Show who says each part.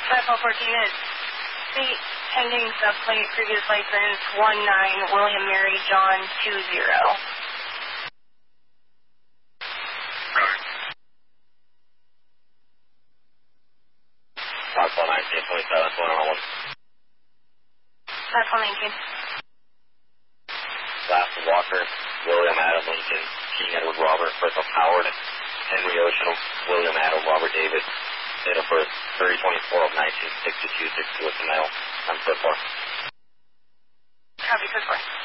Speaker 1: 514 is state pending subplate, previous license 19, William Mary John 20. 519.
Speaker 2: Last Walker, William Adam Lincoln, King Edward Robert, Christoph Howard, Henry Ocean, William Adam Robert David, date of birth 30/24 of 1962, 62 with the mail. I'm so far.
Speaker 1: Copy, so far.